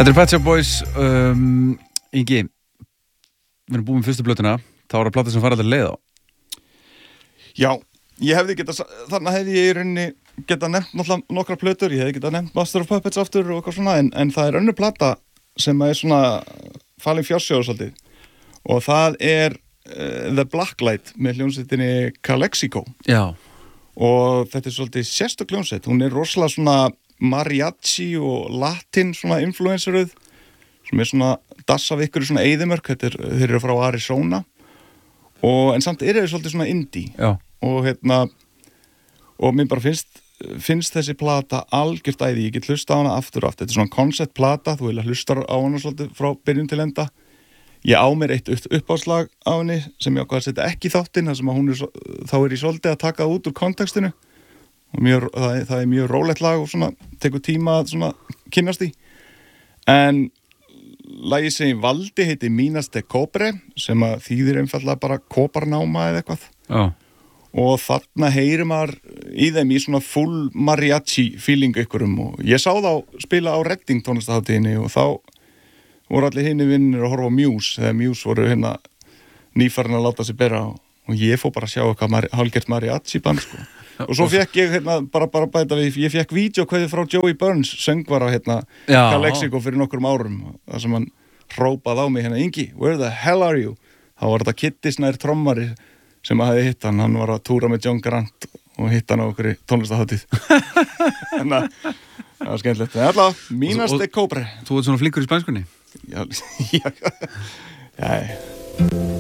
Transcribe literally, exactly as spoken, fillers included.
Þetta er Pet Shop Boys. um, Ingi, við erum búin með fyrstu plötuna. Það var að plata sem fara allir leið á. Já, ég hefði getað, þarna hefði ég í rauninni getað nefnt náttúrulega nokkra plötur, ég hefði getað nefnt Master of Puppets aftur og eitthvað svona, en, en það er önnur plata sem er svona falin fjársjóður svolítið, og það er uh, The Blacklight með hljómsveitinni Calexico. Já. Og þetta er svolítið sérstök hljómsveit, hún er rosalega svona mariachi og latin svona influenceruð, sem er svona dass af ykkur svona eyðimörk, þetta er, þeir eru frá Arizona, og en samt er þeir svolítið svona indie. Já. Og hérna, og mér bara finnst, finnst þessi plata algjört æði, ég get hlusta á hana aftur og aftur, þetta er svona konceptplata, þú vilja hlusta á hana svolítið frá byrjun til enda. Ég á mér eitt uppáslag á henni sem ég ákvað að setja ekki í þáttinn, þar sem að hún er, þá er ég svolítið að taka út úr kontekstinu. Mjög, það, er, það er mjög rólegt lag og svona tekur tíma að svona kynnast í, en lagið sem ég valdi heiti Minas de Cobre, sem að þýðir einfallega bara koparnáma eða eitthvað. Já. Og þarna heyrir maður í þeim í svona full mariachi feeling ykkurum, og ég sá þá spila á Redding tónlistahátíðinni og þá voru allir hinni vinnir að horfa á Muse, þegar Muse voru hérna nýfarin að láta sig bera, og ég fór bara að sjá eitthvað mari, hálfgert mariachi band sko. Og svo fekk ég hérna, bara, bara bæta við, ég fekk vídeokveði frá Joey Burns, söngvara hérna, Calexico fyrir nokkrum árum, þar sem hann hrópaði á mig hérna, Ingi, where the hell are you? Þá var þetta Kitty Snær trommari sem að hefði hitt hann, hann var að túra með John Grant og hitt hann á okkur í tónlistahátíð. Þannig að það var skemmtilegt. En allavega, Minas de Cobre. Þú ert svona flinkur í spænskunni? Já, já, já.